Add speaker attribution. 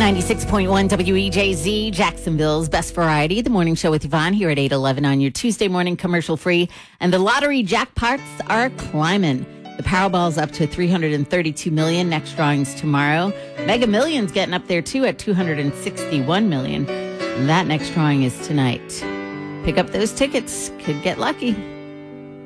Speaker 1: 96.1 WEJZ, Jacksonville's best variety. The morning show with Yvonne here at 8:11 on your Tuesday morning, commercial free. And the lottery jackpots are climbing. The Powerball's up to $332 million. Next drawing's tomorrow. Mega Millions getting up there too at $261 million. And that next drawing is tonight. Pick up those tickets. Could get lucky.